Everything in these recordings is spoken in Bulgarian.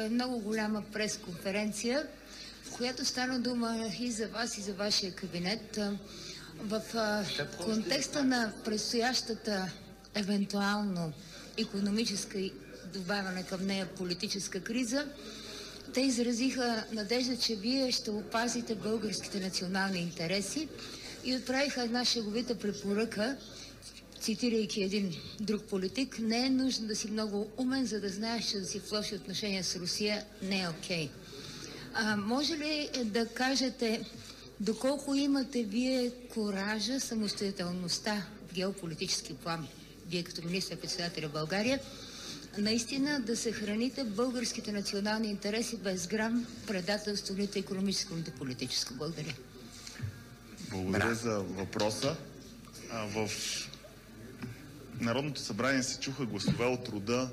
Много голяма пресконференция, в която стана дума и за вас, и за вашия кабинет. В контекста на предстоящата евентуално икономическа и добавяне към нея политическа криза, те изразиха надежда, че вие ще опазите българските национални интереси и отправиха една шеговита препоръка, цитирайки един друг политик: не е нужно да си много умен, за да знаеш, че да си в лоши отношения с Русия не е окей. Може ли да кажете доколко имате вие коража, самостоятелността в геополитически план, вие като министър-председател в България, наистина да съхраните българските национални интереси без грам предателство, нито икономическо, нито политическо? Благодаря. Благодаря за въпроса. В Народното събрание се чуха гласове от рода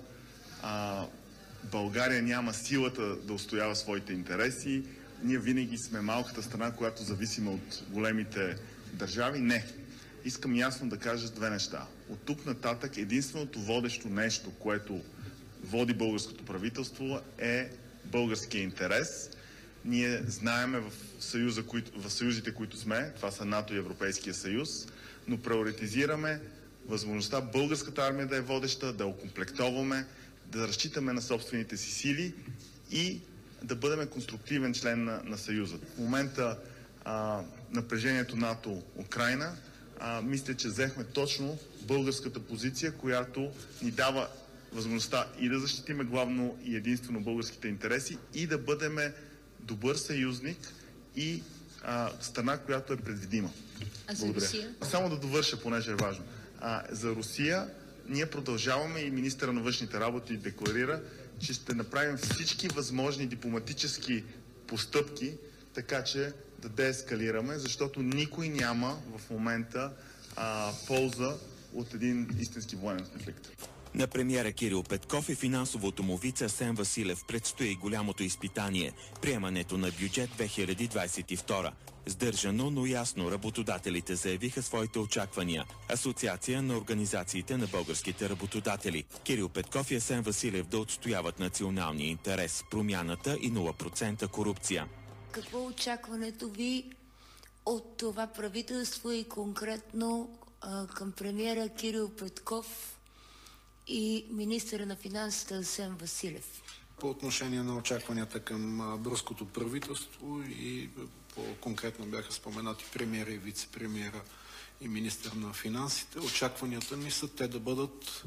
България няма силата да устоява своите интереси, ние винаги сме малката страна, която зависиме от големите държави. Не. Искам ясно да кажа две неща. От тук нататък единственото водещо нещо, което води българското правителство, е българския интерес. Ние знаеме в съюзите, които сме, това са НАТО и Европейския съюз, но приоритизираме възможността българската армия да е водеща, да окомплектоваме, да разчитаме на собствените си сили и да бъдем конструктивен член на Съюза. В момента напрежението НАТО-Украйна, мисля, че взехме точно българската позиция, която ни дава възможността и да защитиме главно и единствено българските интереси и да бъдем добър съюзник и страна, която е предвидима. А за Русия? Само да довърша, понеже е важно. За Русия ние продължаваме и министъра на външните работи декларира, че ще направим всички възможни дипломатически постъпки, така че да деескалираме, защото никой няма в момента полза от един истински военен конфликт. На премиера Кирил Петков и финансовото му вице Асен Василев предстои голямото изпитание – приемането на бюджет 2022. Сдържано, но ясно работодателите заявиха своите очаквания. Асоциация на организациите на българските работодатели. Кирил Петков и Асен Василев да отстояват националния интерес, промяната и 0% корупция. Какво е очакването ви от това правителство и конкретно към премиера Кирил Петков и министъра на финансите Асен Василев? По отношение на очакванията към българското правителство и по-конкретно бяха споменати премиера и вице-премиера и министър на финансите, очакванията ми са те да бъдат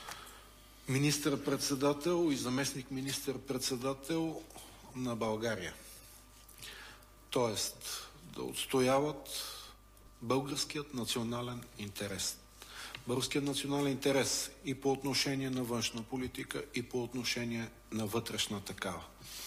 министър-председател и заместник министър-председател на България. Тоест да отстояват българският национален интерес. Българският национален интерес и по отношение на външна политика, и по отношение на вътрешна такава.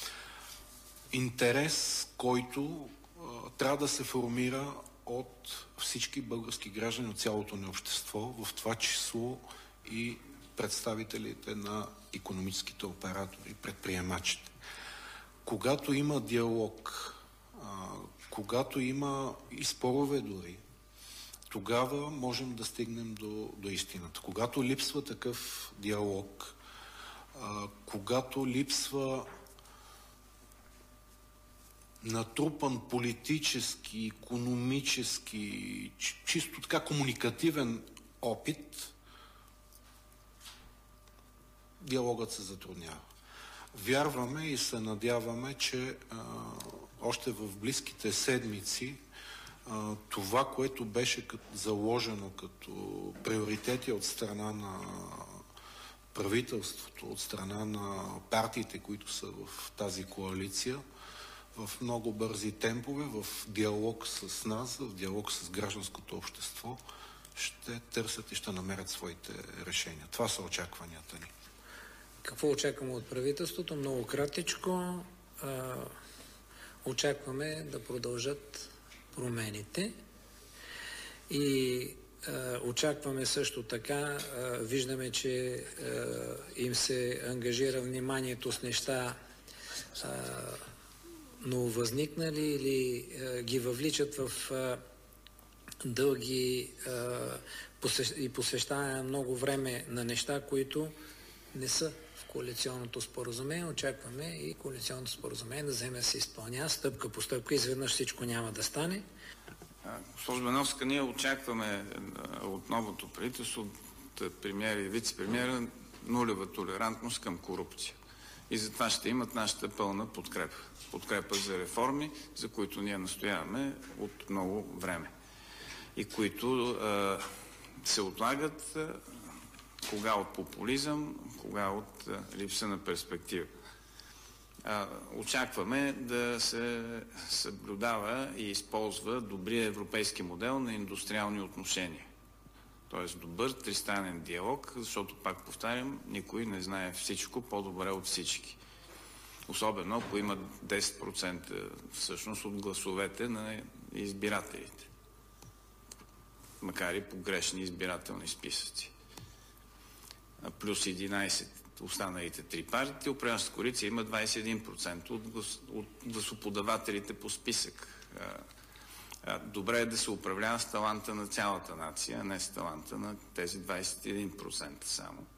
Интерес, който трябва да се формира от всички български граждани, от цялото ни общество, в това число и представителите на икономическите оператори, предприемачите. Когато има диалог, когато има и спорове дори, тогава можем да стигнем до истината. Когато липсва такъв диалог, когато липсва натрупан политически, икономически, чисто така комуникативен опит, диалогът се затруднява. Вярваме и се надяваме, че още в близките седмици това, което беше заложено като приоритети от страна на правителството, от страна на партиите, които са в тази коалиция, в много бързи темпове, в диалог с нас, в диалог с гражданското общество, ще търсят и ще намерят своите решения. Това са очакванията ни. Какво очакваме от правителството? Много кратичко. Очакваме да продължат промените и очакваме също така, виждаме, че им се ангажира вниманието с неща нововъзникнали или ги въвличат в дълги и посвещаване много време на неща, които не са в коалиционното споразумение, очакваме и коалиционното споразумение да вземе да се изпълнява стъпка по стъпка. Изведнъж всичко няма да стане. Госпожо Беновска, ние очакваме от новото правителство, от премиера и вице-премиера, нулева толерантност към корупция. И затова ще имат нашата пълна подкрепа. Подкрепа за реформи, за които ние настояваме от много време. И които се отлагат кога от популизъм, кога от липса на перспектива. Очакваме да се съблюдава и използва добрия европейски модел на индустриални отношения. Т.е. добър тристранен диалог, защото, пак повтарям, никой не знае всичко по-добре от всички. Особено ако има 10% всъщност от гласовете на избирателите. Макар и погрешни избирателни списъци. Плюс 11 останалите три партии, управляващата коалиция има 21% от гласоподавателите по списък. Добре е да се управлява с таланта на цялата нация, а не с таланта на тези 21% само.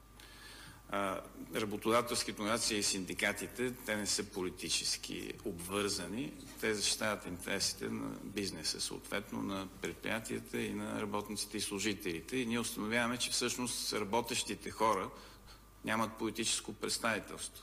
Работодателските организации и синдикатите, те не са политически обвързани, те защитават интересите на бизнеса, съответно на предприятията и на работниците и служителите. И ние установяваме, че всъщност работещите хора нямат политическо представителство.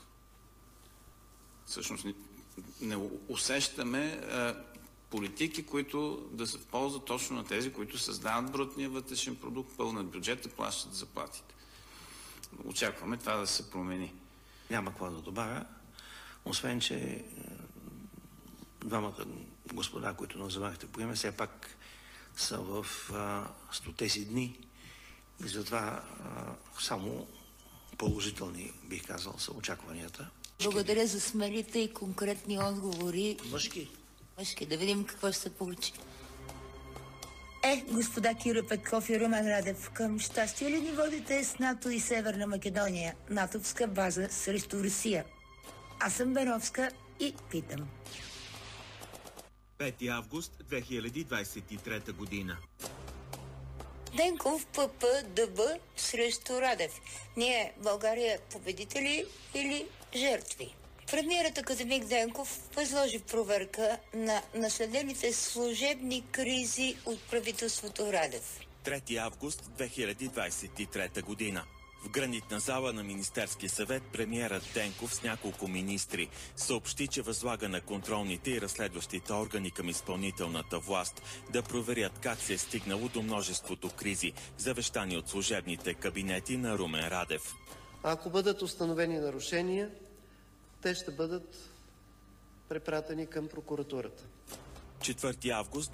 Всъщност не усещаме политики, които да са в полза точно на тези, които създават брутния вътрешен продукт, пълнат бюджета, плащат заплатите. Очакваме това да се промени. Няма какво да добавя, освен че двамата господа, които назовахте по име, все пак са в 100 си дни и затова само положителни, бих казал, са очакванията. Благодаря за смелите и конкретни отговори. Мъжки. Да видим какво ще се получи. Господа Кирил Петков и Румен Радев, към щастие ли ни водите с НАТО и Северна Македония, натовска база срещу Русия? Аз съм Беновска и питам. 5 август 2023 година. Денков, ПП, ДБ срещу Радев. Ние, България, победители или жертви? Премиерът академик Денков възложи проверка на наследените служебни кризи от правителството Радев. 3 август 2023 година. В гранитна зала на Министерския съвет премиерът Денков с няколко министри съобщи, че възлага на контролните и разследващите органи към изпълнителната власт да проверят как се е стигнало до множеството кризи, завещани от служебните кабинети на Румен Радев. Ако бъдат установени нарушения, те ще бъдат препратени към прокуратурата. 4 август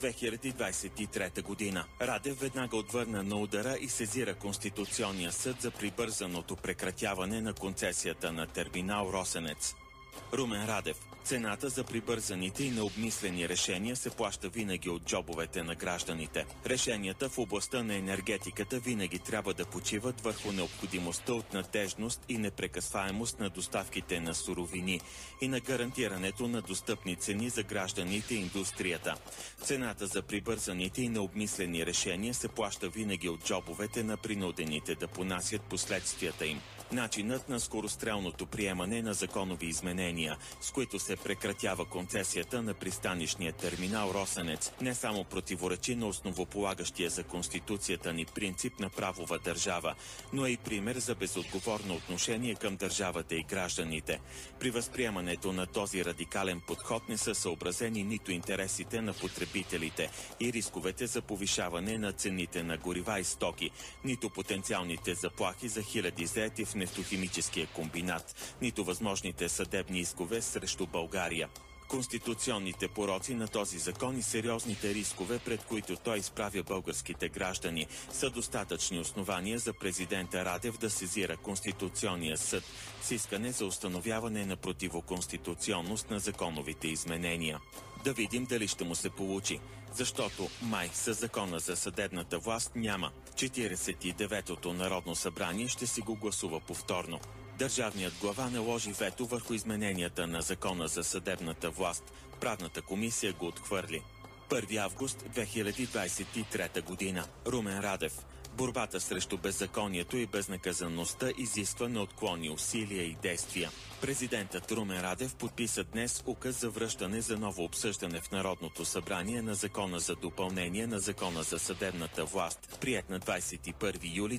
2023 година. Радев веднага отвърна на удара и сезира Конституционния съд за прибързаното прекратяване на концесията на терминал Росенец. Румен Радев. Цената за прибързаните и необмислени решения се плаща винаги от джобовете на гражданите. Решенията в областта на енергетиката винаги трябва да почиват върху необходимостта от надежност и непрекъсваемост на доставките на суровини и на гарантирането на достъпни цени за гражданите и индустрията. Цената за прибързаните и необмислени решения се плаща винаги от джобовете на принудените да понасят последствията им. Начинът на скорострелното приемане на законови изменения, с които се прекратява концесията на пристанищния терминал Росенец, не само противоречи на основополагащия за Конституцията ни принцип на правова държава, но е и пример за безотговорно отношение към държавата и гражданите. При възприемането на този радикален подход не са съобразени нито интересите на потребителите и рисковете за повишаване на цените на горива и стоки, нито потенциалните заплахи за хиляди заети в нефтохимическия комбинат, нито възможните съдебни искове срещу България. Конституционните пороци на този закон и сериозните рискове, пред които той изправя българските граждани, са достатъчни основания за президента Радев да сезира Конституционния съд с искане за установяване на противоконституционност на законовите изменения. Да видим дали ще му се получи, защото май със закона за съдебната власт няма. 49-то Народно събрание ще си го гласува повторно. Държавният глава наложи вето върху измененията на закона за съдебната власт. Правната комисия го отхвърли. 1 август 2023 година. Румен Радев. Борбата срещу беззаконието и безнаказанността изисква неотклонни усилия и действия. Президентът Румен Радев подписа днес указ за връщане за ново обсъждане в Народното събрание на Закона за допълнение на Закона за съдебната власт, приет на 21 юли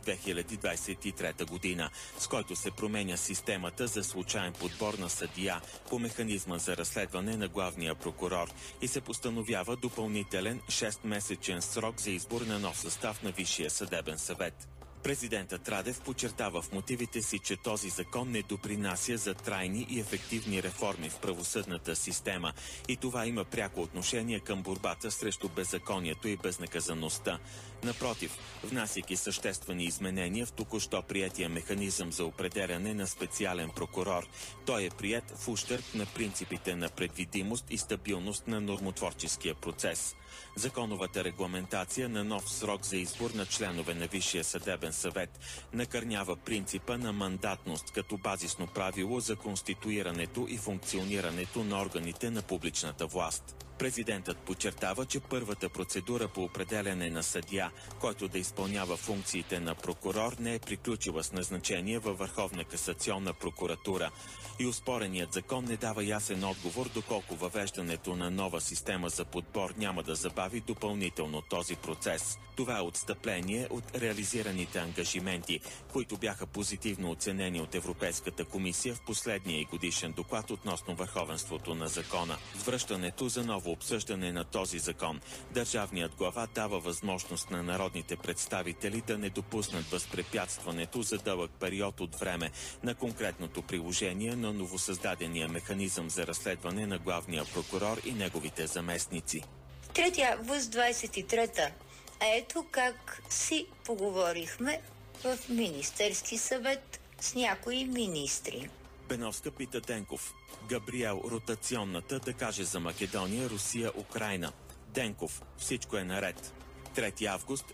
2023 година, с който се променя системата за случаен подбор на съдия по механизма за разследване на главния прокурор и се постановява допълнителен 6-месечен срок за избор на нов състав на Висшия съдебен съвет. Президентът Радев подчертава в мотивите си, че този закон не допринася за трайни и ефективни реформи в правосъдната система и това има пряко отношение към борбата срещу беззаконието и безнаказаността. Напротив, внасяйки съществени изменения в току-що приетия механизъм за определяне на специален прокурор, той е приет в ущърб на принципите на предвидимост и стабилност на нормотворческия процес. Законовата регламентация на нов срок за избор на членове на Висшия съдебен съвет накърнява принципа на мандатност като базисно правило за конституирането и функционирането на органите на публичната власт. Президентът подчертава, че първата процедура по определяне на съдия, който да изпълнява функциите на прокурор, не е приключила с назначение във Върховна касационна прокуратура и оспореният закон не дава ясен отговор доколко въвеждането на нова система за подбор няма да забави допълнително този процес. Това е отстъпление от реализираните ангажименти, които бяха позитивно оценени от Европейската комисия в последния и годишен доклад относно върховенството на закона. С връщането за ново обсъждане на този закон, държавният глава дава възможност на народните представители да не допуснат възпрепятстването за дълъг период от време на конкретното приложение на новосъздадения механизъм за разследване на главния прокурор и неговите заместници. 3 август 23-та. Ето как си поговорихме в Министерски съвет с някои министри. Беновска пита Денков. Габриел ротационната да каже за Македония, Русия, Украйна. Денков. Всичко е наред. 3 август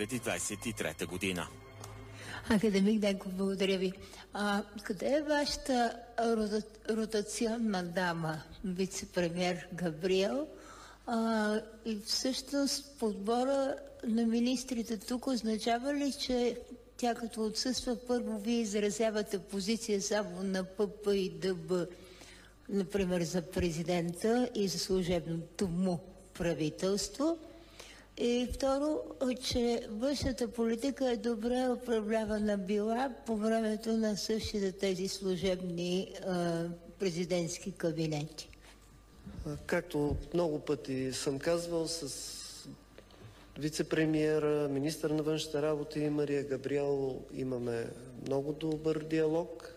2023 година. Академик Денков, благодаря ви. Къде е вашата ротационна дама, вице-премьер Габриел? И всъщност подбора на министрите тук означава ли, че тя като отсъства, първо вие изразявате позиция само на ПП и ДБ, например за президента и за служебното му правителство? И второ, че външната политика е добре управлявана била по времето на същите тези служебни президентски кабинети. Както много пъти съм казвал, с вице-премиера, министър на външните работи Мария Габриел имаме много добър диалог.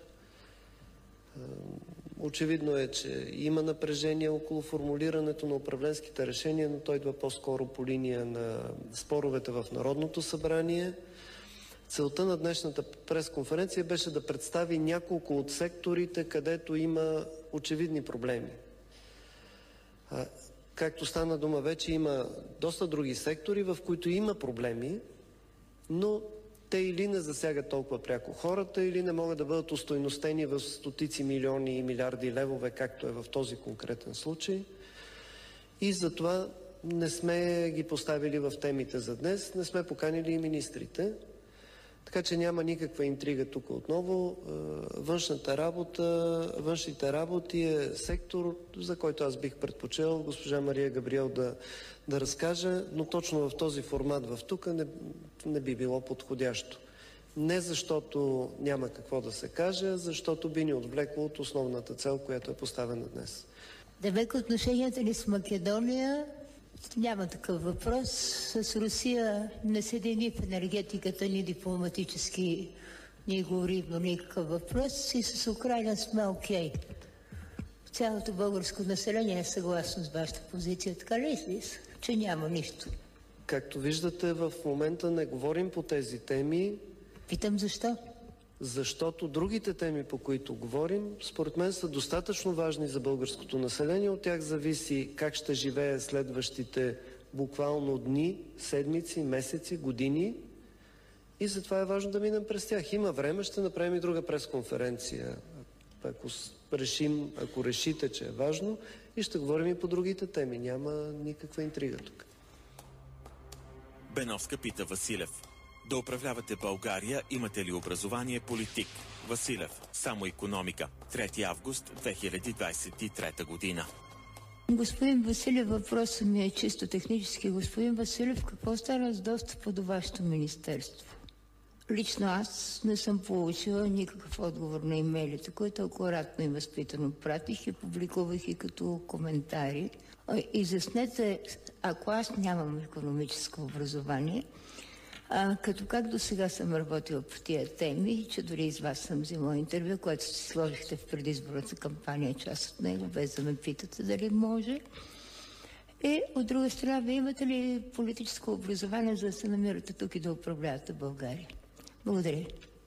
Очевидно е, че има напрежение около формулирането на управленските решения, но той идва по-скоро по линия на споровете в Народното събрание. Целта на днешната пресконференция беше да представи няколко от секторите, където има очевидни проблеми. Както стана дума вече, има доста други сектори, в които има проблеми, но те или не засягат толкова пряко хората, или не могат да бъдат устойностени в стотици милиони и милиарди левове, както е в този конкретен случай. И затова не сме ги поставили в темите за днес, не сме поканили и министрите. Така че няма никаква интрига тук отново. Външните работи е сектор, за който аз бих предпочел госпожа Мария Габриел да разкаже, но точно в този формат в тук не би било подходящо. Не защото няма какво да се каже, а защото би ни отвлекло от основната цел, която е поставена днес. Демек отношенията ни с Македония няма такъв въпрос. С Русия не седи ни в енергетиката, ни дипломатически, ни горивно никакъв въпрос. И с Украйна сме окей. Цялото българско население е съгласно с вашата позиция. Така ли е, че няма нищо? Както виждате, в момента не говорим по тези теми. Питам защо? Защото другите теми, по които говорим, според мен са достатъчно важни за българското население. От тях зависи как ще живее следващите буквално дни, седмици, месеци, години. И затова е важно да минем през тях. Има време, ще направим и друга пресконференция. Ако решите, че е важно, и ще говорим и по другите теми. Няма никаква интрига тук. Беновска пита Василев. Да управлявате България, имате ли образование политик? Василев, само икономика. 3 август 2023 година. Господин Василев, въпросът ми е чисто технически. Господин Василев, какво стана с достъпа до вашето министерство? Лично аз не съм получила никакъв отговор на имейлите, които акуратно и възпитано пратих и публикувах и като коментари. Изяснете, ако аз нямам икономическо образование, като как до сега съм работила по тия теми, че дори из вас съм взимала интервю, което си сложихте в предизборната кампания, част от него, без да ме питате дали може. И от друга страна, вие имате ли политическо образование, за да се намирате тук и да управлявате България? Благодаря.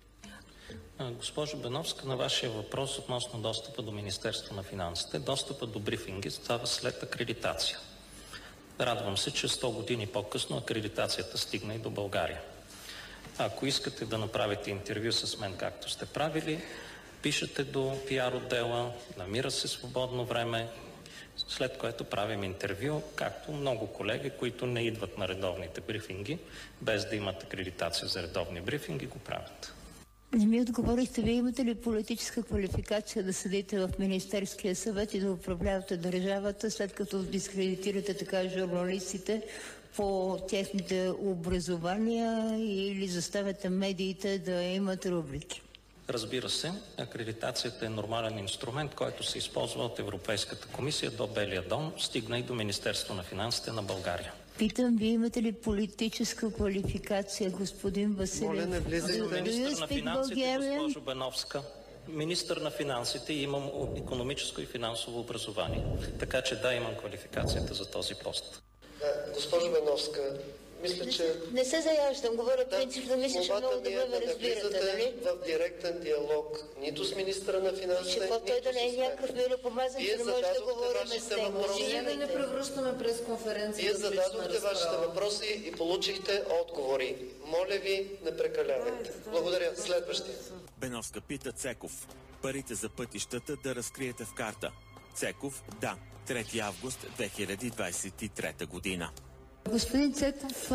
Госпожо Беновска, на вашия въпрос относно достъпа до Министерство на финансите, достъпа до брифинги става след акредитация. Радвам се, че 100 години по-късно акредитацията стигна и до България. Ако искате да направите интервю с мен, както сте правили, пишете до пиар отдела, намира се свободно време, след което правим интервю, както много колеги, които не идват на редовните брифинги, без да имат акредитация за редовни брифинги, го правят. Не ми отговорихте, вие имате ли политическа квалификация да седите в Министерския съвет и да управлявате държавата, след като дискредитирате така журналистите по техните образования или заставяте медиите да имат рубрики? Разбира се, акредитацията е нормален инструмент, който се използва от Европейската комисия до Белия дом, стигна и до Министерство на финансите на България. Питам, вие имате ли политическа квалификация, господин Василев? Моля, не влизайте. Министър на финансите, госпожо Беновска. Министър на финансите и имам икономическо и финансово образование. Така че да, имам квалификацията за този пост. Госпожо Беновска, мисля, че... Не се заяждам, говоря принципно, мисля, че много добре ме разбирате, нали? В директен диалог, нито с министъра на финансите, нито той да не е някакъв миропомазан, че не може да говорим с него. Ние да не превръщаме пресконференция. Вие зададохте вашите въпроси и получихте отговори. Моля ви, не прекалявайте. Благодаря. Следващия. Беновска пита Цеков. Парите за пътищата да разкриете в карта. Цеков, да. 3 август 2023 година. Господин Цеков,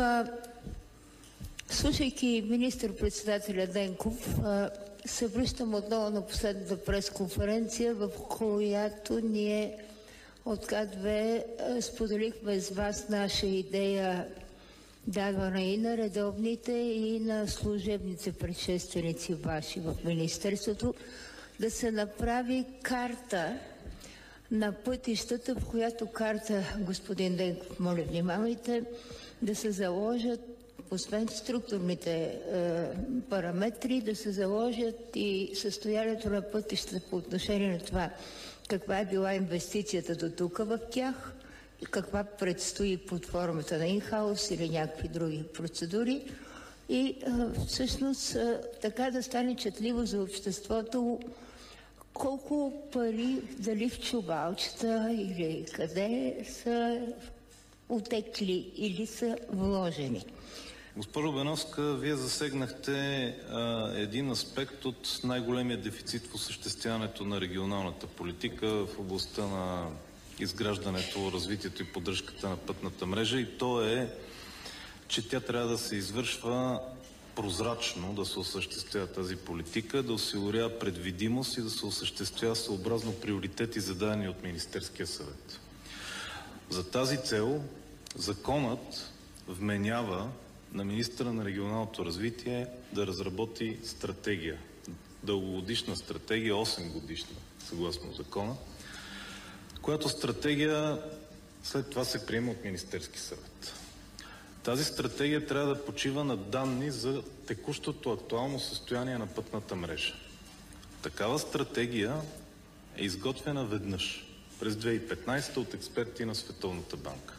слушайки министър-председателя Денков, се връщам отново на последната пресконференция, в която ние от К2 споделихме с вас наша идея, давана и на редовните, и на служебните предшественици ваши в Министерството, да се направи карта на пътищата, в която карта, господин Денков, моля внимавайте, да се заложат, освен структурните параметри, да се заложат и състоянието на пътищата по отношение на това каква е била инвестицията до тук в тях, каква предстои под формата на инхаус или някакви други процедури и всъщност така да стане четливо за обществото колко пари, дали в чувалчета или къде са отекли или са вложени. Госпожо Беновска, вие засегнахте един аспект от най-големия дефицит в осъществяването на регионалната политика в областта на изграждането, развитието и поддръжката на пътната мрежа, и то е, че тя трябва да се извършва прозрачно, да се осъществява тази политика, да осигурява предвидимост и да се осъществява съобразно приоритети, зададени от Министерския съвет. За тази цел законът вменява на министъра на регионалното развитие да разработи стратегия, дългогодишна стратегия, 8 годишна, съгласно закона, която стратегия след това се приема от Министерски съвет. Тази стратегия трябва да почива на данни за текущото актуално състояние на пътната мрежа. Такава стратегия е изготвена веднъж през 2015 от експерти на Световната банка.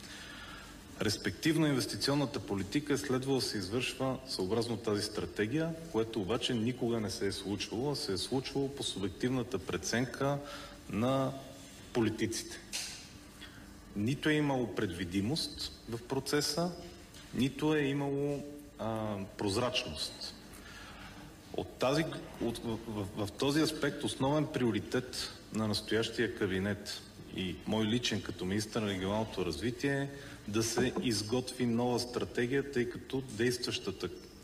Респективно инвестиционната политика е следвало да се извършва съобразно тази стратегия, което обаче никога не се е случвало, а се е случвало по субективната преценка на политиците. Нито е имало предвидимост в процеса, нито е имало прозрачност. В този аспект основен приоритет на настоящия кабинет и мой личен като министър на регионалното развитие е да се изготви нова стратегия, тъй като действащата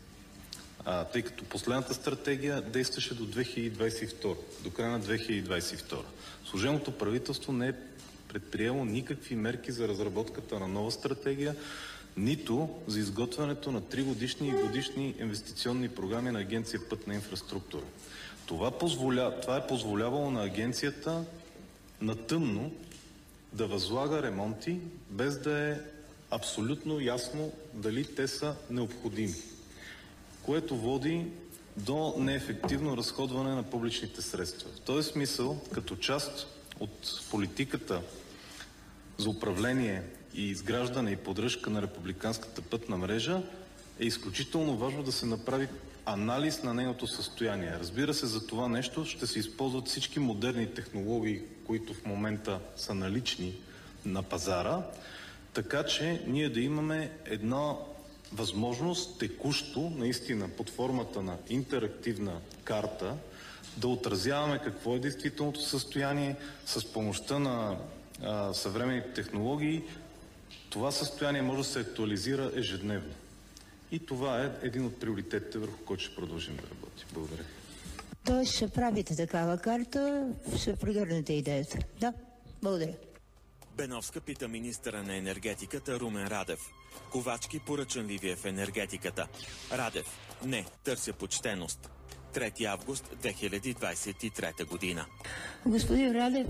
тъй като последната стратегия действаше до 2022, до края на 2022. Служебното правителство не е предприело никакви мерки за разработката на нова стратегия, нито за изготвянето на 3-годишни и годишни инвестиционни програми на Агенция Пътна инфраструктура. Това е позволявало на агенцията на тъмно да възлага ремонти, без да е абсолютно ясно дали те са необходими, което води до неефективно разходване на публичните средства. В този смисъл, като част от политиката за управление и изграждане и поддръжка на републиканската пътна мрежа, е изключително важно да се направи анализ на нейното състояние. Разбира се, за това нещо ще се използват всички модерни технологии, които в момента са налични на пазара, така че ние да имаме една възможност текущо, наистина под формата на интерактивна карта, да отразяваме какво е действителното състояние с помощта на съвременните технологии. Това състояние може да се актуализира ежедневно. И това е един от приоритетите, върху който ще продължим да работим. Благодаря. Тоест ще правите такава карта, ще прегърнете идеята. Да, благодаря. Беновска пита министъра на енергетиката Румен Радев. Ковачки поръчан ли ви е в енергетиката? Радев: не, търся почтеност. 3 август 2023 година. Господин Радев,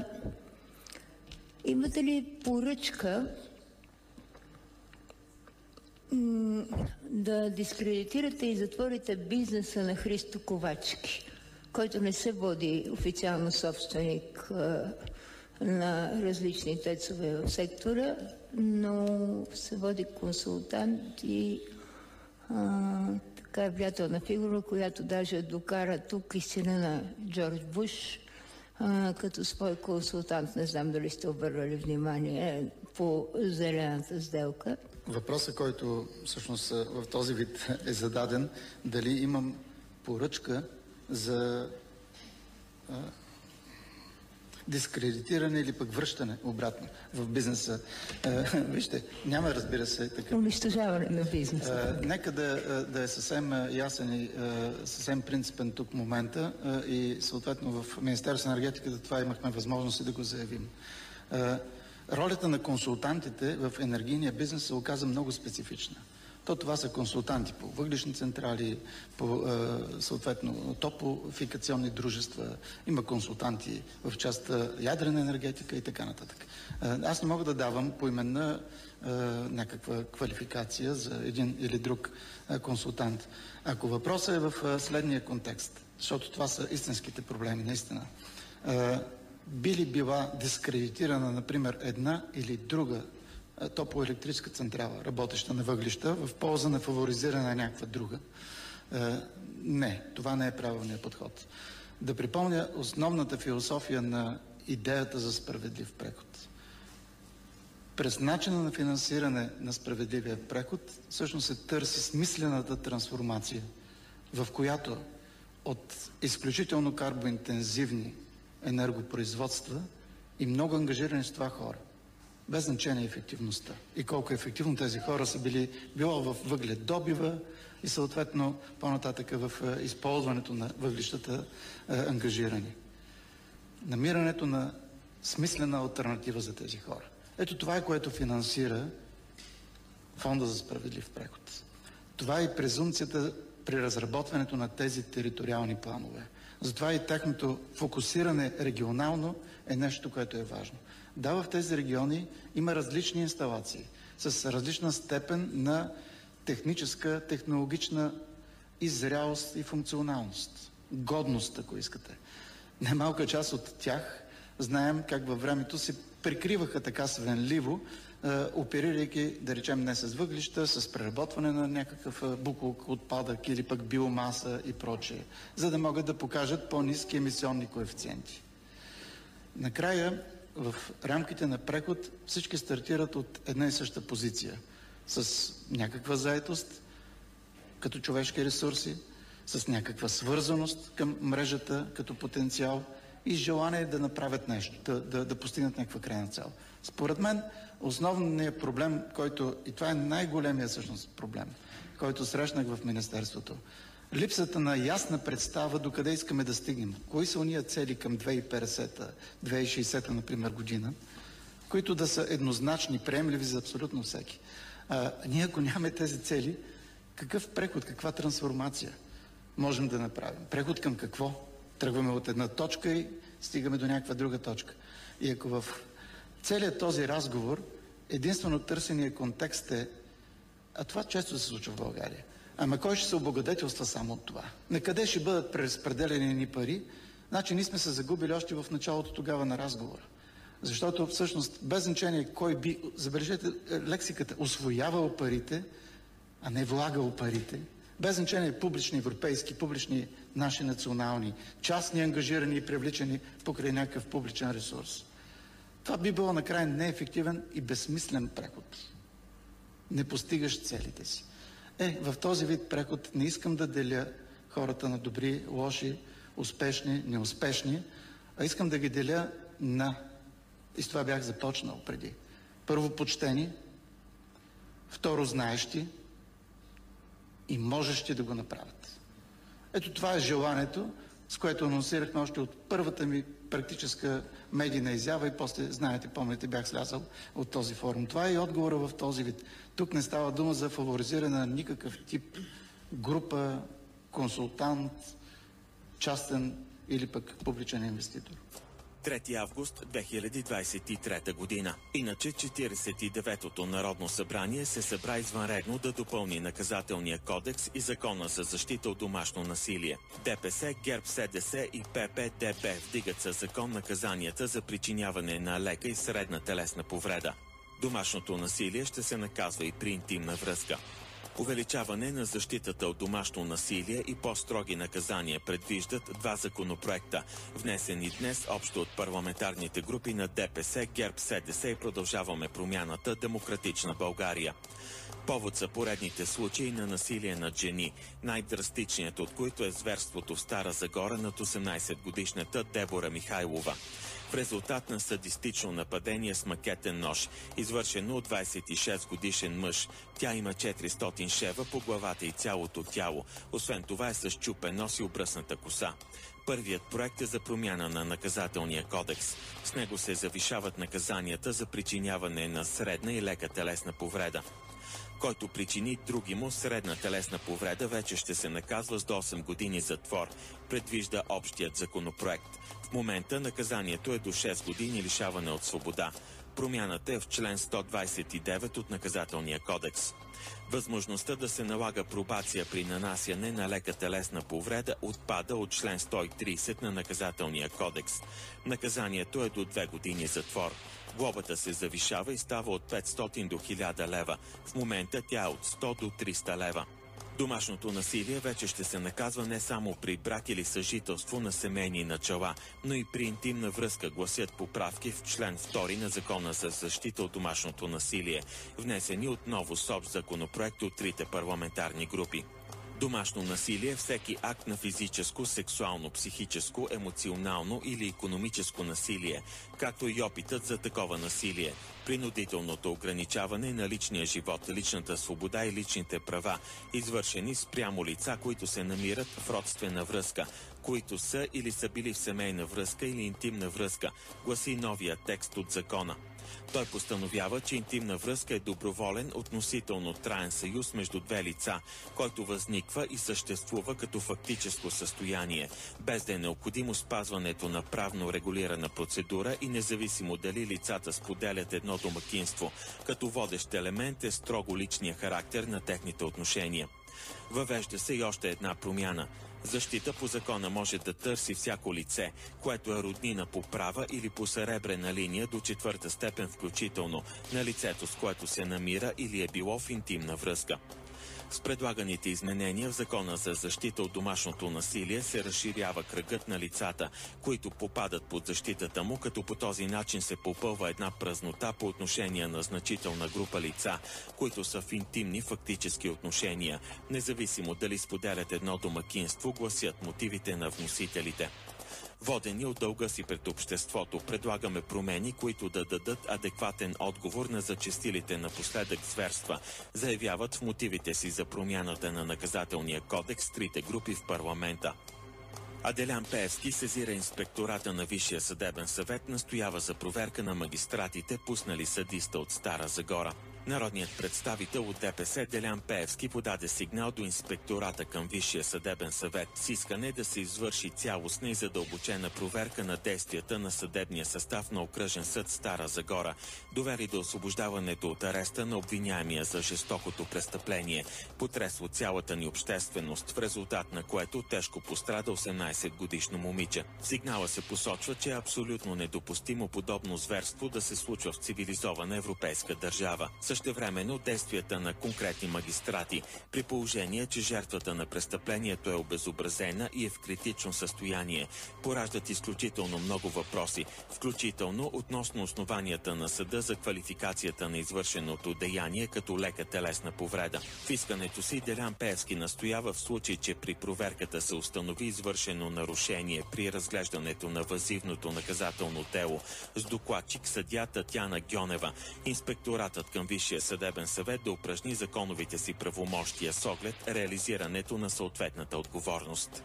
имате ли поръчка да дискредитирате и затворите бизнеса на Христо Ковачки, който не се води официално собственик на различни тецове в сектора, но се води консултант и така е влиятелна фигура, която даже докара тук истина на Джордж Буш като свой консултант. Не знам дали сте обърнали внимание по зелената сделка. Въпросът, който всъщност в този вид е зададен, дали имам поръчка за дискредитиране или пък връщане обратно в бизнеса. Вижте, няма, разбира се, такъв... Унищожаване на бизнеса. Нека да е съвсем ясен и съвсем принципен тук момента и съответно в Министерството на енергетиката това имахме възможност и да го заявим. Ролята на консултантите в енергийния бизнес се оказа много специфична. Това са консултанти по въглищни централи, по съответно топлофикационни дружества, има консултанти в частта ядрена енергетика и така нататък. Аз не мога да давам поименна някаква квалификация за един или друг консултант. Ако въпросът е в следния контекст, защото това са истинските проблеми, наистина, би ли била дискредитирана, например, една или друга топлоелектрическа централа, работеща на въглища, в полза на фаворизиране на някаква друга? Не, това не е правилният подход. Да припомня основната философия на идеята за справедлив преход. През начина на финансиране на справедливия преход всъщност се търси смислената трансформация, в която от изключително карбоинтензивни енергопроизводства и много ангажирани с това хора, без значение ефективността и колко ефективно тези хора са било в въгледобива и съответно по-нататък в използването на въглищата ангажирани. Намирането на смислена алтернатива за тези хора. Ето това е, което финансира Фонда за справедлив преход. Това е и презумпцията при разработването на тези териториални планове. Затова и тяхното фокусиране регионално е нещо, което е важно. Да, в тези региони има различни инсталации с различна степен на техническа, технологична изрялост и функционалност. Годност, ако искате. Немалка част от тях знаем как във времето се прикриваха така свенливо, оперирайки, да речем, не с въглища, с преработване на някакъв буклук, отпадък или пък биомаса и прочее, за да могат да покажат по-ниски емисионни коефициенти. Накрая, в рамките на преход всички стартират от една и съща позиция, с някаква заетост, като човешки ресурси, с някаква свързаност към мрежата като потенциал и желание да направят нещо, да постигнат някаква крайна цел. Според мен, основният проблем, който, и това е най-големия всъщност проблем, който срещнах в Министерството, липсата на ясна представа докъде искаме да стигнем. Кои са уния цели към 2050-та, 2060-та, например, година, които да са еднозначни, приемливи за абсолютно всеки. Ние, ако нямаме тези цели, какъв преход, каква трансформация можем да направим? Преход към какво? Тръгваме от една точка и стигаме до някаква друга точка. И ако в целият този разговор единствено търсения контекст е, а това често се случва в България, ама кой ще се облагодетелства само от това? Накъде ще бъдат преразпределени ни пари? Значи ние сме се загубили още в началото тогава на разговора. Защото всъщност без значение кой би, забележете лексиката, усвоявал парите, а не влагал парите, без значение публични европейски, публични наши национални, частни ангажирани и привличани покрай някакъв публичен ресурс. Това би било накрая неефективен и безсмислен преход. Не постигаш целите си. В този вид преход не искам да деля хората на добри, лоши, успешни, неуспешни, а искам да ги деля на, и с това бях започнал преди, първо почтени, второ знаещи и можещи да го направят. Ето това е желанието, с което анонсирахме още от първата ми практическа медийна изява и после, знаете, помните, бях слязал от този форум. Това е и отговора в този вид. Тук не става дума за фаворизиране на никакъв тип група, консултант, частен или пък публичен инвеститор. 3 август 2023 година. Иначе 49-то Народно събрание се събра извънредно да допълни наказателния кодекс и закона за защита от домашно насилие. ДПС, ГЕРБ, СДС и ППДБ вдигат със закон наказанията за причиняване на лека и средна телесна повреда. Домашното насилие ще се наказва и при интимна връзка. Увеличаване на защитата от домашно насилие и по-строги наказания предвиждат два законопроекта, внесени днес общо от парламентарните групи на ДПС, ГЕРБ, СДС и Продължаваме промяната, Демократична България. Повод са поредните случаи на насилие над жени, най-драстичният от които е зверството в Стара Загора над 18-годишната Дебора Михайлова. В резултат на садистично нападение с макетен нож, извършено от 26-годишен мъж, тя има 400 шева по главата и цялото тяло. Освен това е с счупен нос и обръсната коса. Първият проект е за промяна на наказателния кодекс. С него се завишават наказанията за причиняване на средна и лека телесна повреда. Който причини другиму средна телесна повреда, вече ще се наказва с до 8 години затвор, предвижда общият законопроект. В момента наказанието е до 6 години лишаване от свобода. Промяната е в член 129 от наказателния кодекс. Възможността да се налага пробация при нанасяне на лека телесна повреда отпада от член 130 на наказателния кодекс. Наказанието е до 2 години затвор. Глобата се завишава и става от 500 до 1000 лева. В момента тя е от 100 до 300 лева. Домашното насилие вече ще се наказва не само при брак или съжителство на семейни начала, но и при интимна връзка, гласят поправки в член 2 на Закона за защита от домашното насилие, внесени отново с общ законопроект от трите парламентарни групи. Домашно насилие е всеки акт на физическо, сексуално, психическо, емоционално или икономическо насилие, както и опитът за такова насилие, принудителното ограничаване на личния живот, личната свобода и личните права, извършени спрямо лица, които се намират в родствена връзка, които са или са били в семейна връзка или интимна връзка, гласи новия текст от закона. Той постановява, че интимна връзка е доброволен, относително траен съюз между две лица, който възниква и съществува като фактическо състояние, без да е необходимо спазването на правно регулирана процедура и независимо дали лицата споделят едно домакинство, като водещ елемент е строго личния характер на техните отношения. Въвежда се и още една промяна. Защита по закона може да търси всяко лице, което е роднина по права или по съребрена линия до 4-та степен включително, на лицето, с което се намира или е било в интимна връзка. С предлаганите изменения в Закона за защита от домашното насилие се разширява кръгът на лицата, които попадат под защитата му, като по този начин се попълва една празнота по отношение на значителна група лица, които са в интимни фактически отношения, независимо дали споделят едно домакинство, гласят мотивите на вносителите. Водени от дълга си пред обществото, предлагаме промени, които да дадат адекватен отговор на зачестилите напоследък зверства, заявяват в мотивите си за промяната на наказателния кодекс трите групи в парламента. А Делян Пеевски сезира инспектората на Висшия съдебен съвет, настоява за проверка на магистратите, пуснали съдиста от Стара Загора. Народният представител от ДПС Делян Пеевски подаде сигнал до инспектората към Висшия съдебен съвет с искане да се извърши цялостна и задълбочена проверка на действията на съдебния състав на Окръжен съд Стара Загора, довели до освобождаването от ареста на обвиняемия за жестокото престъпление, потресло цялата ни общественост, в резултат на което тежко пострада 18-годишно момиче. В сигнала се посочва, че е абсолютно недопустимо подобно зверство да се случва в цивилизована европейска държава. Същевременно действията на конкретни магистрати, при положение, че жертвата на престъплението е обезобразена и е в критично състояние, пораждат изключително много въпроси, включително относно основанията на съда за квалификацията на извършеното деяние като лека телесна повреда. В искането си Делян Пеевски настоява в случай, че при проверката се установи извършено нарушение при разглеждането на въззивното наказателно дело с докладчик съдия Татяна Гьонева, инспекторатът към Висшия съдебен съвет да упражни законовите си правомощия с оглед реализирането на съответната отговорност.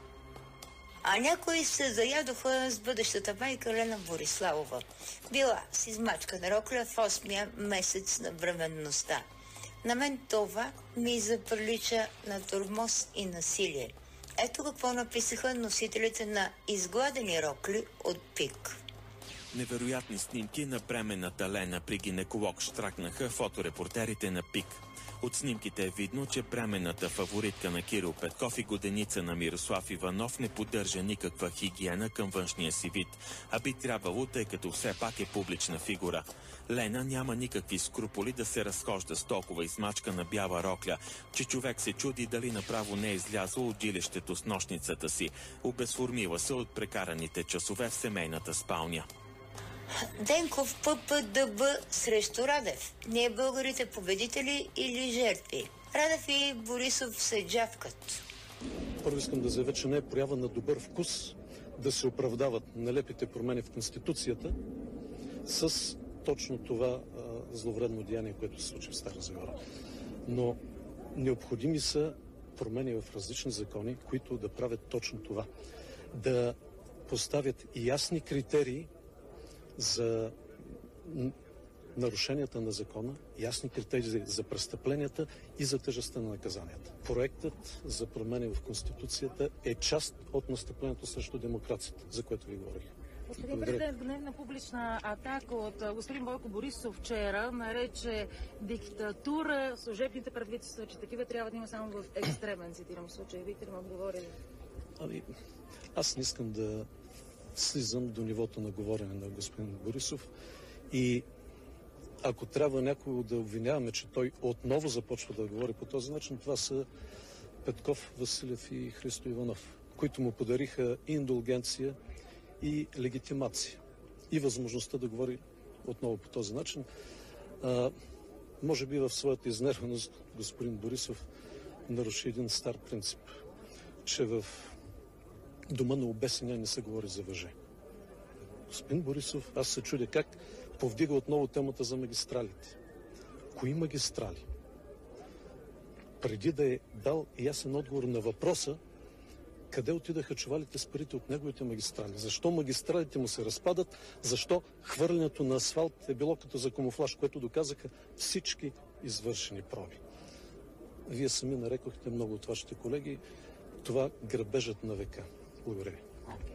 А някои се заядоха с бъдещата майка Лена Бориславова. Била с измачкана рокля в 8-я месец на бременността. На мен това ми заприлича на тормоз и насилие. Ето какво написаха носителите на изгладени рокли от ПИК. Невероятни снимки на бременната Лена при гинеколог щракнаха фоторепортерите на ПИК. От снимките е видно, че бременната фаворитка на Кирил Петков и годеница на Мирослав Иванов не поддържа никаква хигиена към външния си вид, а би трябвало, тъй като все пак е публична фигура. Лена няма никакви скруполи да се разхожда с толкова измачкана бяла рокля, че човек се чуди дали направо не е излязла от жилището с нощницата си, обезформила се от прекараните часове в семейната спалня. Денков ППДБ срещу Радев. Ние българите победители или жертви? Радев и Борисов се джавкат. Първо искам да заявя, че не е проява на добър вкус да се оправдават нелепите промени в Конституцията с точно това зловредно деяние, което се случи в Стара Загора. Но необходими са промени в различни закони, които да правят точно това. Да поставят ясни критерии за нарушенията на закона, ясни критерии за престъпленията и за тежестта на наказанията. Проектът за промени в Конституцията е част от настъплението срещу демокрацията, за което ви говорих. Господин президент, гневна публична атака от господин Бойко Борисов вчера нарече диктатура служебните правителства, че такива трябва да има само в екстремен, цитирам случай. Бихте ли му отговорили? Аз не искам да слизам до нивото на говорене на господин Борисов и ако трябва някой да обвиняваме, че той отново започва да говори по този начин, това са Петков, Василев и Христо Иванов, които му подариха и индулгенция, и легитимация, и възможността да говори отново по този начин. Може би в своята изнервеност господин Борисов наруши един стар принцип, че в дома на обесения не се говори за въже. Господин Борисов, аз се чудя как повдига отново темата за магистралите. Кои магистрали? Преди да е дал ясен отговор на въпроса, къде отидаха чувалите с парите от неговите магистрали? Защо магистралите му се разпадат? Защо хвърлянето на асфалт е било като за камуфлаж, което доказаха всички извършени проби? Вие сами нарекохте много от вашите колеги това грабежът на века. Благодаря ви.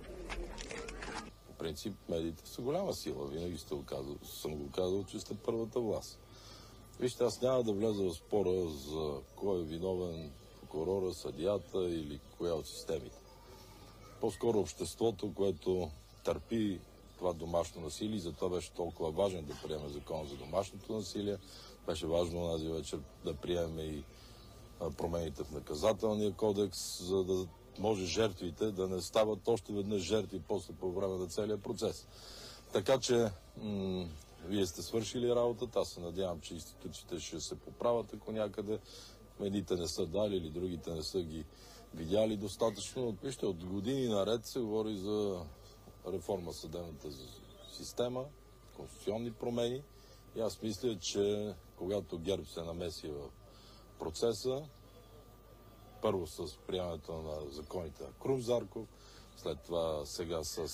По принцип, медиите са голяма сила. Винаги съм го казал, че сте първата власт. Вижте, аз няма да вляза в спора за кой е виновен, прокурора, съдията или коя от системите. По-скоро обществото, което търпи това домашно насилие, затова беше толкова важен да приеме закон за домашното насилие. Беше важно тази вечер да приеме и промените в наказателния кодекс, за да може жертвите да не стават още веднъж жертви после по време на целия процес. Така че вие сте свършили работата. Аз се надявам, че институциите ще се поправят, ако някъде медиите не са дали или другите не са ги видяли достатъчно. Вижте, от години наред се говори за реформа в съдебната система, конституционни промени. И аз мисля, че когато ГЕРБ се намеси в процеса, първо с приемането на законите на Крум Зарков, след това сега с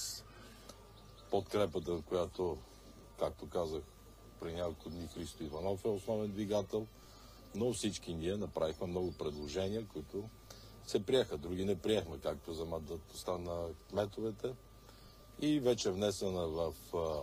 подкрепата, която, както казах, при няколко дни Христо Иванов е основен двигател, но всички ние направихме много предложения, които се приеха. Други не приехме, както за мандатността на кметовете. И вече внесена в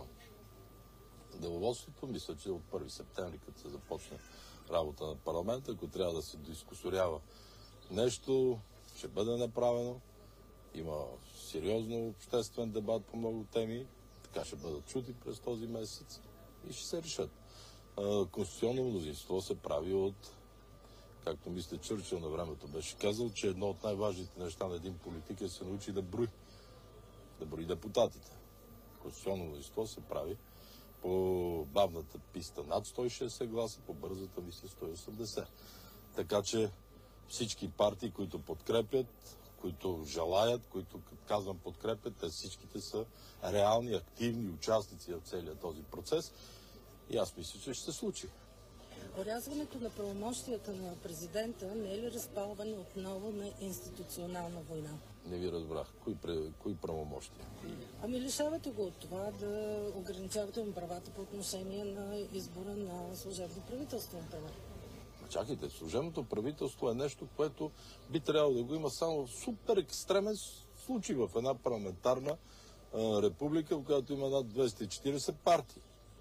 деловодството, мисля, че от 1 септември, като се започне работа на парламента, ако трябва да се дискусорява нещо, ще бъде направено. Има сериозно обществен дебат по много теми. Така ще бъдат чути през този месец и ще се решат. Конституционно мнозинство се прави от, както мисля, Чърчил на времето беше казал, че едно от най-важните неща на един политик е да се научи да брои депутатите. Конституционно мнозинство се прави по бавната писта над 160 гласа, по бързата мисля 180. Така че всички партии, които подкрепят, които желаят, които, казвам, подкрепят, те всичките са реални, активни участници в целия този процес. И аз мисля, че ще се случи. Орязването на правомощията на президента не е ли разпалване отново на институционална война? Не ви разбрах. Кои правомощия? Ами лишавате го от това да ограничавате му правата по отношение на избора на служебно правителство, например. Чакайте, служебното правителство е нещо, което би трябвало да го има само в супер екстремен случай в една парламентарна република, в която има над 240 партии.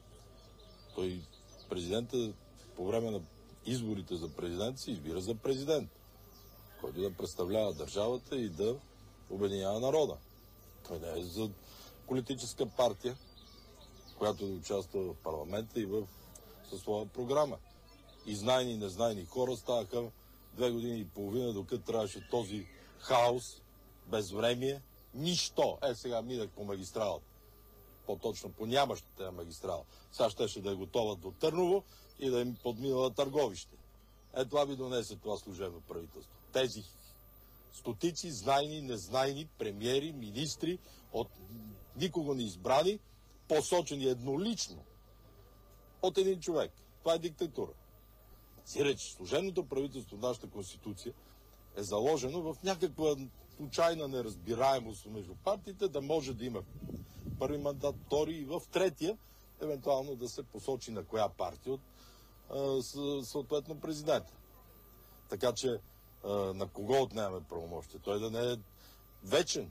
Той президента по време на изборите за президент се избира за президент, който да представлява държавата и да обединява народа. Той не е за политическа партия, която да участва в парламента и със своя програма. И знайни и незнайни хора ставаха 2 години и половина, докато трябваше този хаос, безвремие, нищо. Сега минах по магистралата. По-точно по нямащата магистрала. Сега щеше да е готова до Търново и да им подминала Търговище. Това би донесе това служебно правителство. Тези стотици знайни, незнайни премиери, министри, от никого не избрани, посочени еднолично от един човек. Това е диктатура. Сиреч, служебното правителство в нашата конституция е заложено в някаква случайна неразбираемост между партиите, да може да има първи мандат, втори и в третия, евентуално да се посочи на коя партия от съответно президента. Така че на кого отнемаме правомощие? Той да не е вечен.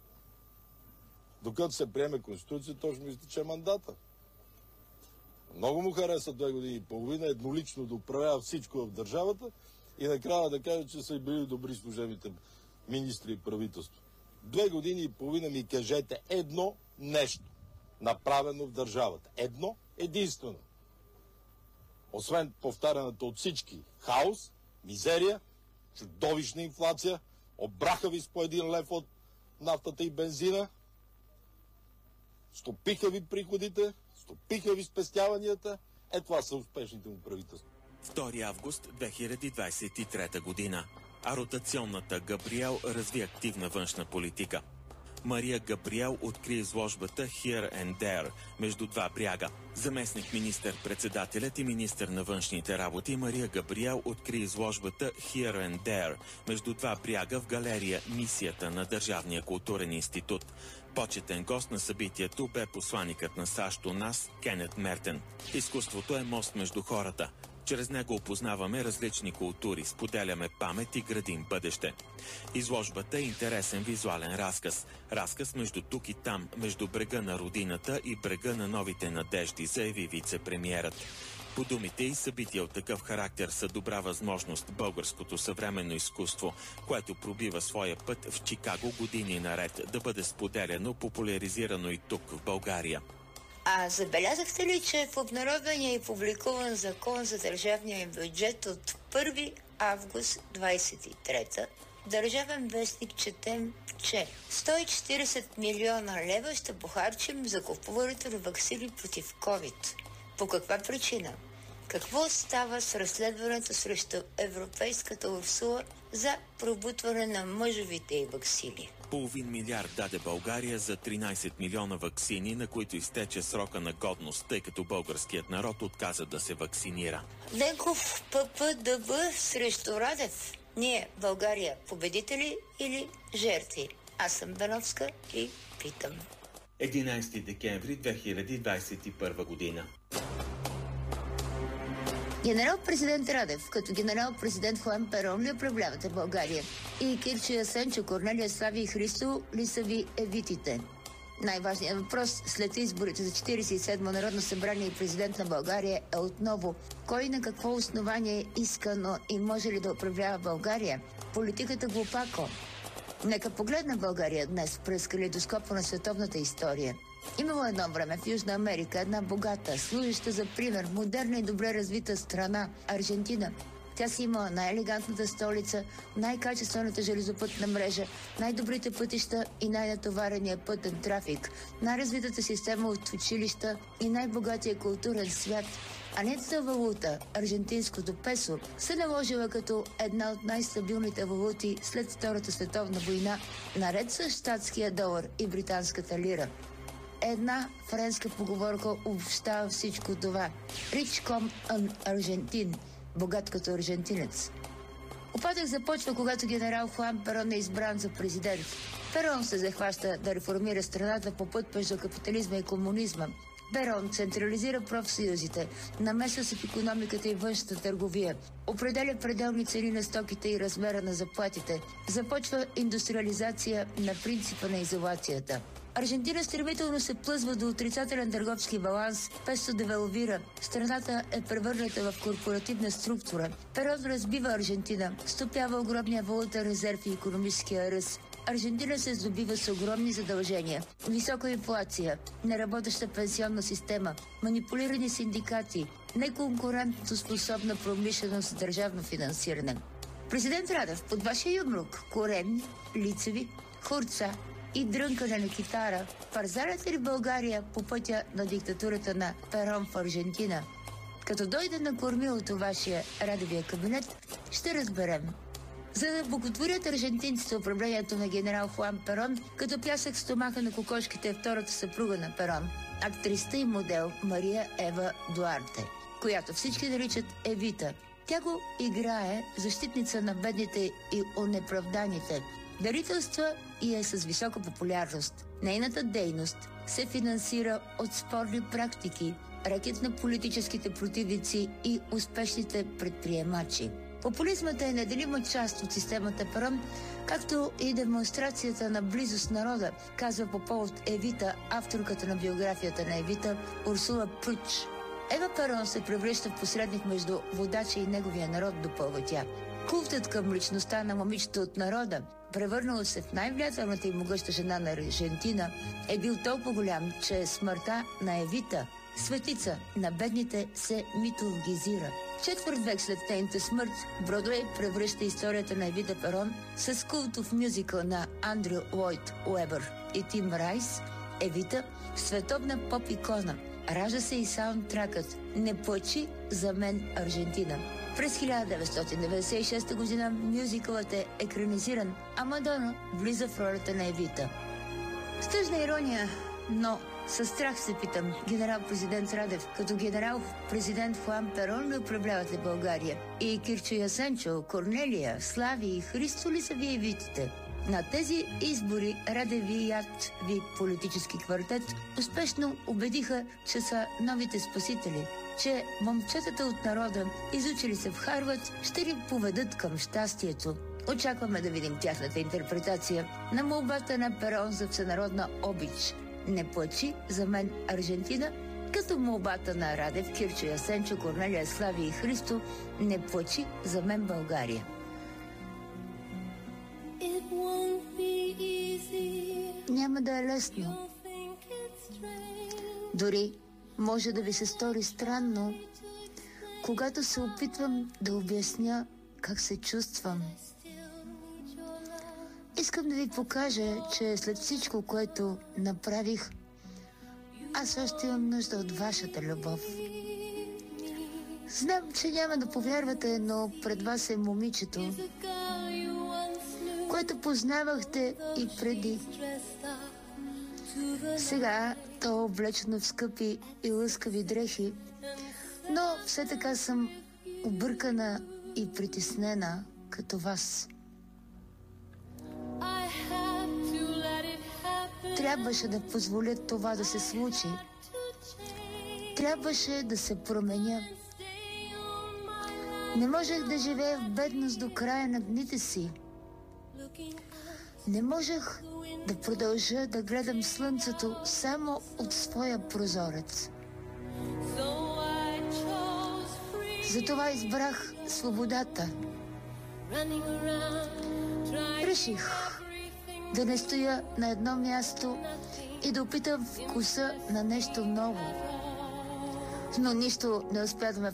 Докато се приеме конституция, точно ми изтече мандата. Много му хареса 2 години и половина еднолично да управлява всичко в държавата и накрая да каже, че са били добри служебните министри и правителство. 2 години и половина ми кажете едно нещо, направено в държавата. Едно единствено. Освен повтаряната от всички хаос, мизерия, чудовищна инфлация, обраха ви с по 1 лев от нафтата и бензина, стопиха ви приходите, стопиха ви спестяванията. Това са успешните му правителства. 2 август 2023 година. А ротационната Габриел разви активна външна политика. Мария Габриел откри изложбата Here and There между два бряга. Заместник министър-председателят и министър на външните работи Мария Габриел откри изложбата Here and There между два бряга в галерия Мисията на Държавния културен институт. Почетен гост на събитието бе посланикът на САЩ у нас Кенет Мертен. Изкуството е мост между хората. Чрез него опознаваме различни култури, споделяме памет и градим бъдеще. Изложбата е интересен визуален разказ. Разказ между тук и там, между брега на родината и брега на новите надежди, заяви вице-премиерът. По думите и събития от такъв характер са добра възможност българското съвременно изкуство, което пробива своя път в Чикаго години наред, да бъде споделяно, популяризирано и тук в България. А забелязахте ли, че в обнародвания и публикуван закон за държавния бюджет от 1 август 23 Държавен вестник четем, че 140 милиона лева ще похарчим за купуването на ваксини против COVID. По каква причина? Какво става с разследването срещу Европейската Урсула за пробутване на мъжовите й ваксини? Половин милиард даде България за 13 милиона ваксини, на които изтече срока на годност, тъй като българският народ отказа да се вакцинира. Денков ППДБ срещу Радев. Ние, България, победители или жертви? Аз съм Беновска и питам. 11 декември 2021 година. Генерал-президент Радев, като генерал-президент Хуан Перон ли управлявате България? И Кирчо Ясенчо, Корнелия Слави и Христо ли са ви евитите? Най-важният въпрос след изборите за 47-мо Народно събрание и президент на България е отново: кой на какво основание иска, но и може ли да управлява България? Политиката глупако. Нека погледна България днес през калейдоскопа на световната история. Имало едно време в Южна Америка една богата, служеща за пример, модерна и добре развита страна – Аржентина. Тя си имала най-елегантната столица, най-качествената железопътна мрежа, най-добрите пътища и най-натоварения пътен трафик, най-развитата система от училища и най-богатия културен свят. А нетната валута, аржентинското песо, се наложила като една от най-стабилните валути след Втората световна война, наред с щатския долар и британската лира. Една френска поговорка обобщава всичко това. Rich comme un Argentin, богат като аржентинец. Упадък започва, когато генерал Хуан Перон е избран за президент. Перон се захваща да реформира страната по път между капитализма и комунизма. Перон централизира профсъюзите, намесва се в икономиката и външната търговия, определя пределни цени на стоките и размера на заплатите, започва индустриализация на принципа на изолацията. Аржентина стремително се плъзва до отрицателен търговски баланс, песо девалвира. Страната е превърната в корпоративна структура. Перон разбива Аржентина, стопява огромния валутен резерв и икономическия ръст. Аржентина се здобива с огромни задължения, висока инфлация, неработеща пенсионна система, манипулирани синдикати, неконкурентно способна промишленост с държавно финансиране. Президент Радев, под вашия юмрук, коренни, лицеви, хурца и дрънкане на китара, парзарате ли България по пътя на диктатурата на Перон в Аржентина? Като дойде на кормилото вашия Радевия кабинет, ще разберем. За да боготворят аржентинците управлението на генерал Хуан Перон, като пясък в стомаха на кокошките е втората съпруга на Перон, актрисата и модел Мария Ева Дуарте, която всички наричат Евита. Тя го играе защитница на бедните и онеправданите, дарителства и е с висока популярност. Нейната дейност се финансира от спорни практики, рекет на политическите противници и успешните предприемачи. Популизмът е неделима част от системата Перон, както и демонстрацията на близост с народа, казва по повод Евита, авторката на биографията на Евита, Урсула Пруч. Ева Перон се превръща в посредник между водача и неговия народ, допълва тя. Култът към личността на момичето от народа, превърнало се в най-влиятелната и могъща жена на Аржентина, е бил толкова голям, че смъртта на Евита, светица на бедните, се митологизира. Четвърт век след нейната смърт, Бродуей превръща историята на Евита Перон с култов мюзикъл на Андрю Лойд Уебър и Тим Райс, Евита, в световна поп-икона. Ражда се и саундтракът "Не плачи за мен, Аржентина". През 1996 година мюзикълът е екранизиран, а Мадона влиза в ролята на Евита. С тъжна ирония, но със страх се питам, генерал-президент Радев, като генерал-президент Хуан Перон ли управлявате България? И Кирчо Ясенчо, Корнелия, Слави и Христо ли са ви евитите? На тези избори Радевият ви политически квартет успешно убедиха, че са новите спасители, че момчетата от народа, изучили се в Харвард, ще ни поведат към щастието. Очакваме да видим тяхната интерпретация на молбата на Перон за всенародна обич. Не плачи за мен, Аржентина, като молбата на Радев, Кирчо Ясенчо, Корнелия, Слави и Христо, не плачи за мен, България. Няма да е лесно. Дори може да ви се стори странно, когато се опитвам да обясня как се чувствам. Искам да ви покажа, че след всичко, което направих, аз още имам нужда от вашата любов. Знам, че няма да повярвате, но пред вас е момичето, което познавахте и преди. Сега то е облечено в скъпи и лъскави дрехи, но все така съм объркана и притеснена като вас. Трябваше да позволя това да се случи. Трябваше да се променя. Не можех да живея в бедност до края на дните си. Не можех да продължа да гледам слънцето само от своя прозорец. Затова избрах свободата. Реших да не стоя на едно място и да опитам вкуса на нещо ново. Но нищо не успя да ме